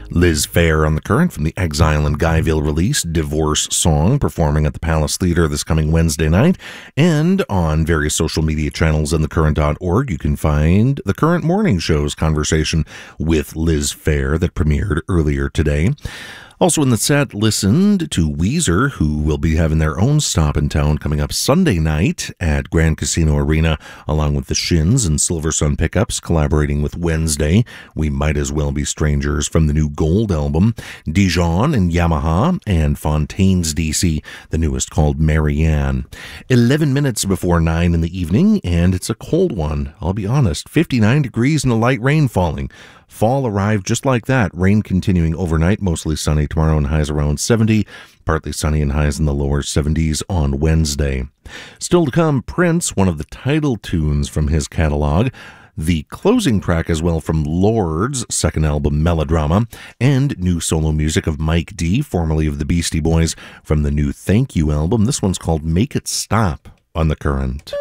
Liz Phair on The Current from the Exile in Guyville release, Divorce Song, performing at the Palace Theatre this coming Wednesday night. And on various social media channels and thecurrent.org, you can find The Current Morning Show's conversation with Liz Phair that premiered earlier today. Also in the set, listened to Weezer, who will be having their own stop in town coming up Sunday night at Grand Casino Arena, along with the Shins and Silver Sun Pickups, collaborating with Wednesday. We Might As Well Be Strangers from the new Gold album. Dijon and Yamaha, and Fontaine's DC, the newest called Marianne. 11 minutes before 9 in the evening, and it's a cold one, I'll be honest. 59 degrees and a light rain falling. Fall arrived just like that. Rain continuing overnight, mostly sunny tomorrow and highs around 70. Partly sunny and highs in the lower 70s on Wednesday. Still to come, Prince, one of the title tunes from his catalog. The closing track as well from Lord's second album, Melodrama. And new solo music of Mike D, formerly of the Beastie Boys, from the new Thank You album. This one's called Make It Stop on The Current.